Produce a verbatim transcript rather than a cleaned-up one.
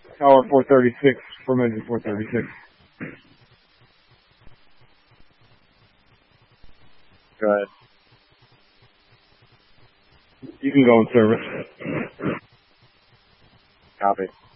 Tower four thirty-six, from engine four thirty-six. Go ahead. You can go in service. Copy.